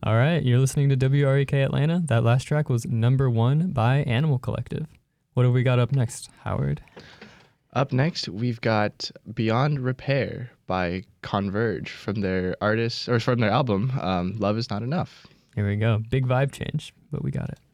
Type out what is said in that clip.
All right, you're listening to WREK Atlanta. That last track was Number One by Animal Collective. What have we got up next, Howard? Up next, we've got Beyond Repair by Converge from their album, Love Is Not Enough. Here we go. Big vibe change, but we got it.